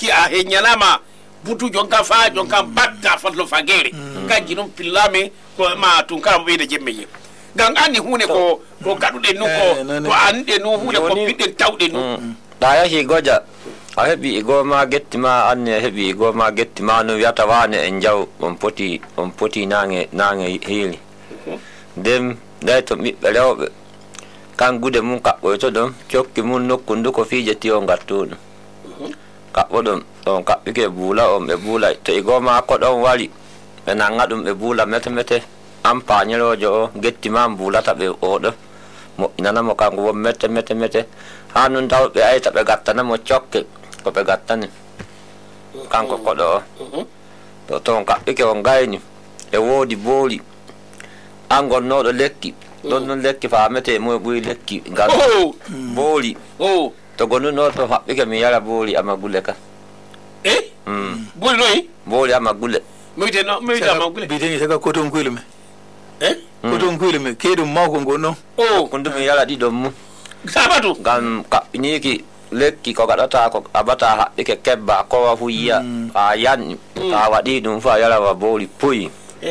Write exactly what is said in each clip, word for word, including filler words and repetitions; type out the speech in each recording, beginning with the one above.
ki a henyalama butu jonka fa jonka batta fatlo fagere kanji non pillame ko ma tunka be de jemmeje gang ani hune ko ko gadude nu ko to ande nu hune ko bidde tawde nu da ya hi goja a hebi go ma getti ma anne hebi go ma getti ma no yata wane en jaw on poti on poti nange nange hili dem dai to mi rewbe kan gude mun ka ko to dum chokki mun nokkundu ko fije ti on gattu ka wodon on ka bige bula on be bula to go ma ko don wali be nanga dum be bula mete mete ampanyelo jo getti ma bula ta be odo mo inana mo kan go mete mete mete hanun taw be ay ta be gattana mo chokke ko be gattani kan ko ko do to ton ka bige on gayni e wodi boli angon no do lekki don non lekki fa mete mo buy lekki ngal boli oh to gonu no to fa bige mi yala boli amaguleka eh mm boli no eh boli amagule moite no moite amagule bideni saka koton kuilme eh koton kuilme kedum mawko ngono oh kundu mi yala di dom sabatu gam ka niki lekki ko gadata ko abata ha bige kebba ko wa huya a yan ta wadi dum fa yala wa boli puyi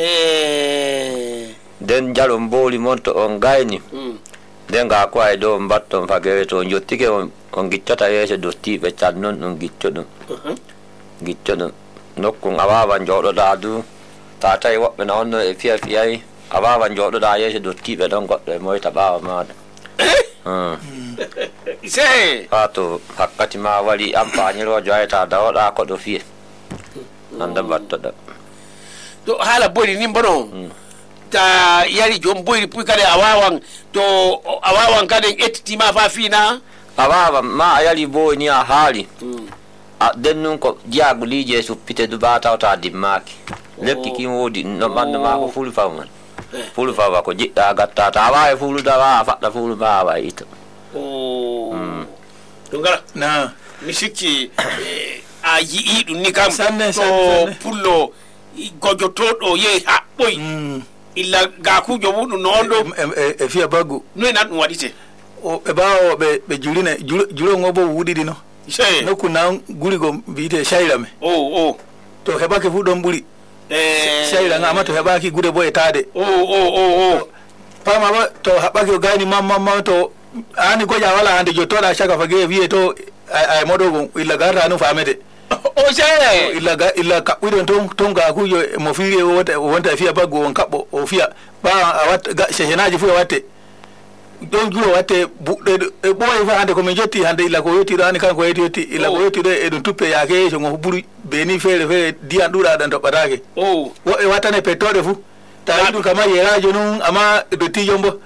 eh den jalom boli monto on gayni den ga ko ay do mbatton fagere to jottike on on giccata yeso dotti be tannon on gicco dum gicco dum nokkun awawa jodo dadu ta tay wobbe non no e fiya fiyai awawa jodo da yeso dotti be don goddo e moyta bawa maada hmm ise pato hakkati ma wali ampani ro joyta dawda ko do fiye anda battoda to hala boli ni mbono ta yari jom boyri puy kade awawan to awawan kade etti ma fa fina awawa ma yali boy ni a hali a dennun ko diagulije suppite dubata ta dimmaki lekki kin wodi no bande ma ko fulu fawman fulu fawa ko jidda gatta ta wa fulu da wa fadda fulu ba wa ito oh dongara na misiki a yi idun ni kam sanne to pullo gojo todo ye habboy illa ga ku jobu no ndo e fiya bagu no na dum wadite o be bawo be be julina julo ngobo wudidi no sey no kuna guri go biite shayrame oh oh to hebake fu don buri eh shayra ngama to hebaki gude boye tade oh oh oh oh pama ba to habaki gani mamma mamma to ani ko ja wala hande jottoda shaka fage wiye to ay modo illa garta no famede o sey illa ga illa ka widon ton ton ga ku yo mo fiire wonta wonta fiya bago on kabbo o fiya ba wat shehenaji fu watte don julo watte budde e boy fa hande ko min jotti hande illa ko yotti do ani kan ko yotti yotti illa ko yotti do e dum tuppe yaake so ngo buru beni fere fere dian dura dan to badake oh wo e watane petode fu ta yidu kama yerajo nun ama do tijombo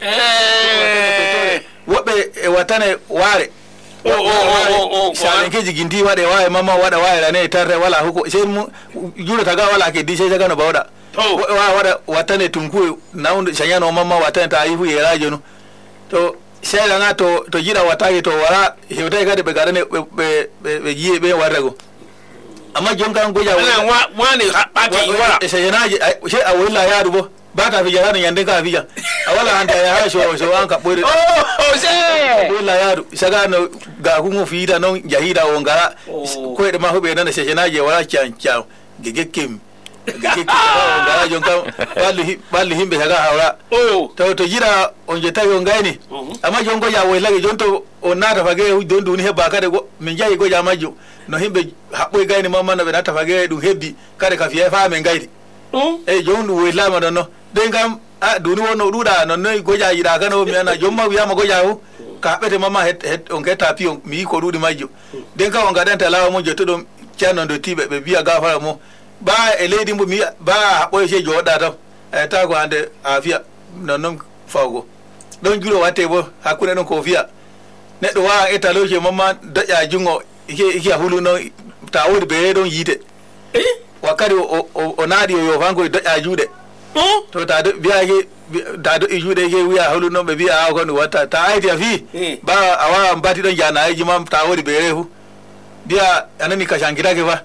eh wobe e watane ware oh oh oh oh salen keji gindi wade waye mama wada waye rane tarre wala huko sen mu julo taga wala ke di jaga no bawda wa wada watane tunku naundo shanyano mama watane ta yifu yerajo no to sela na to to jira watage to wala hewtai kade be garane be be yiye be warago amma jonga ngoja wala wani bati wala shayanaji she awilla ya dubo bata fi jarana yande ka fiya awala handa ya hasho so an ka bore oh se willa ya du saga no ga kungu fiida non jahida wongara ko de ma hobe nan shayanaji wala chan chan gegekem gegekem wongara jonga balli balli himbe saga hawra oh to to jira on je tayo ngayni amma jongo ya wayla jonto on nata fage don duni heba kade go min jayi go jamajo no himbe habboy gayni mamma no be nata fage du hebbi kade ka fiya fa men gaydi e jondu wayla ma no den gam a duni wono duda no noy go jayi da kano mi ana jomma wiya ma go jawo ka bete mamma het het on keta pion mi ko dudi majjo den ka on gadan talawa mo jotto dum ciano do tibe be biya gafara mo ba e leydi mbo mi ba habboy se joda to e ta ko ande afia non non fago don julo watte bo hakune non ko fiya neddo wa etaloje mamma daja jungo ike ike hulu no ta wodi be don yite eh wakari o o nadi yo fango daja jude to ta do biya ke da do jude ke wiya hulu no be biya ko no wata ta aiti afi ba awa mbati don jana ai jimam ta wodi be rehu biya anani ka shangira ke ba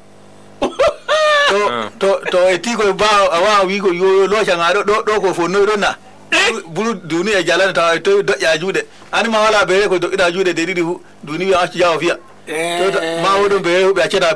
to to to etiko ba awa wi ko yo lo changa do do ko fo no do na bulu duni e jalana ta to do ya jude ani ma wala be ko do ida jude de didi duni wi a ci jawo fiya to ma wodo be be a ceda